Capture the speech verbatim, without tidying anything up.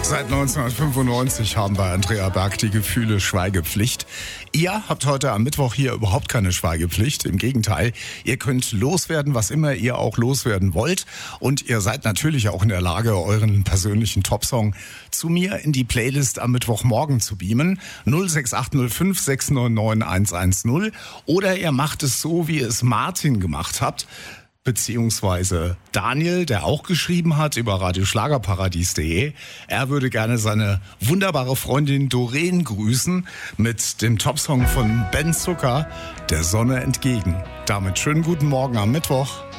Seit neunzehnhundertfünfundneunzig haben bei Andrea Berg die Gefühle Schweigepflicht. Ihr habt heute am Mittwoch hier überhaupt keine Schweigepflicht. Im Gegenteil, ihr könnt loswerden, was immer ihr auch loswerden wollt. Und ihr seid natürlich auch in der Lage, euren persönlichen Topsong zu mir in die Playlist am Mittwochmorgen zu beamen. null sechs acht null fünf sechs neun neun eins eins null. Oder ihr macht es so, wie es Martin gemacht habt. Beziehungsweise Daniel, der auch geschrieben hat über radioschlagerparadies punkt de. Er würde gerne seine wunderbare Freundin Doreen grüßen mit dem Topsong von Ben Zucker, Der Sonne entgegen. Damit schönen guten Morgen am Mittwoch.